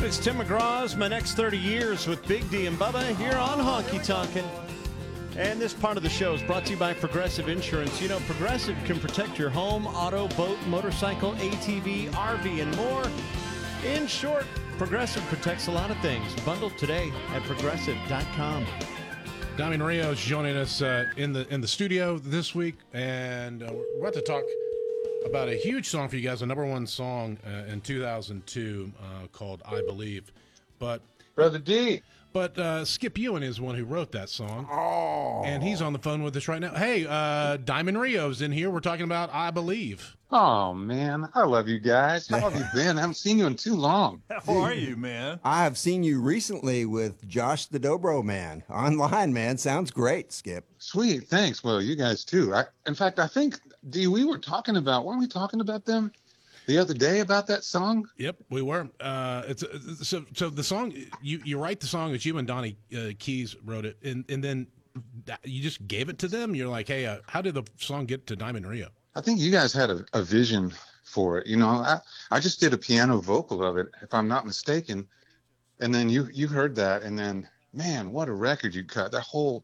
It's Tim McGraw's My Next 30 Years with Big D and Bubba here on Honky Tonkin'. And this part of the show is brought to you by Progressive Insurance. You know, Progressive can protect your home, auto, boat, motorcycle, ATV, RV, and more. In short, Progressive protects a lot of things. Bundle today at progressive.com. Diamond Rio is joining us in the studio this week, and we're about to talk about a huge song for you guys, a number one song in 2002 called I Believe. But Brother D. But Skip Ewan is one who wrote that song. Oh. And he's on the phone with us right now. Hey, Diamond Rio's in here. We're talking about I Believe. Oh, man. I love you guys. How have you been? I haven't seen you in too long. How are you, man? I have seen you recently with Josh the Dobro Man online, man. Sounds great, Skip. Sweet. Thanks. Well, you guys too. In fact, I think, D, weren't we talking about them the other day about that song? Yep, we were. So the song, you write the song, it's you and Donnie Keys wrote it, and then you just gave it to them? You're like, hey, how did the song get to Diamond Rio? I think you guys had a vision for it. You know, I just did a piano vocal of it, if I'm not mistaken. And then you heard that, and then, man, what a record you cut. The whole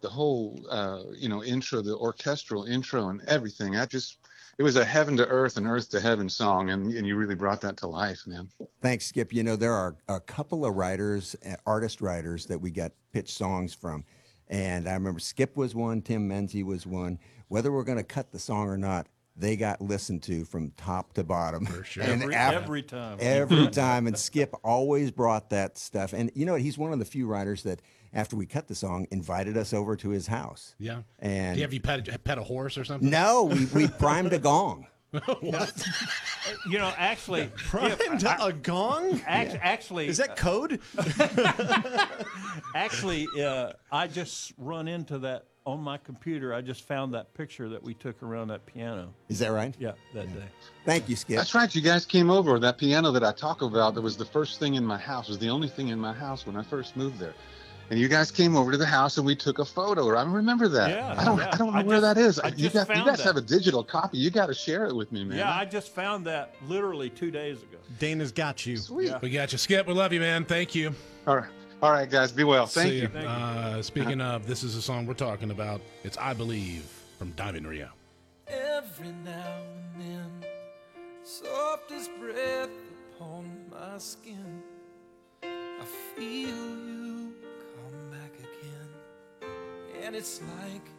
intro, the orchestral intro and everything. It was a heaven to earth and earth to heaven song, and you really brought that to life, man. Thanks, Skip. You know, there are a couple of artist writers that we got pitched songs from. And I remember Skip was one, Tim Menzie was one. Whether we're going to cut the song or not, they got listened to from top to bottom. For sure. And Every time. Every time. And Skip always brought that stuff. And you know what? He's one of the few writers that, after we cut the song, invited us over to his house. Yeah. And have you pet a horse or something? No, we primed a gong. What? You know, actually, Primed a gong? Actually, Is that code? Actually, I just run into that on my computer. I just found that picture that we took around that piano. Is that right? Yeah, that day. Thank you, Skip. That's right. You guys came over. That piano that I talk about, that was the first thing in my house, was the only thing in my house when I first moved there. And you guys came over to the house and we took a photo. I remember that. Yeah, I don't know where that is. You guys have a digital copy. You got to share it with me, man. Yeah, I just found that literally 2 days ago. Dana's got you. Sweet. Yeah. We got you, Skip. We love you, man. Thank you. All right, guys. Be well. Thank See you. ya. Speaking of, this is a song we're talking about. It's I Believe from Diamond Rio. Every now and then, softest breath upon my skin, I feel you come back again, and it's like